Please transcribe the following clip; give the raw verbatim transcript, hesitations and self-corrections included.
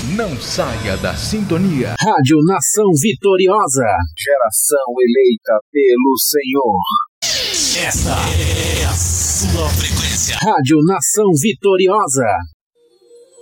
Não saia da sintonia. Rádio Nação Vitoriosa. Geração eleita pelo Senhor. Esta é a sua frequência. Rádio Nação Vitoriosa.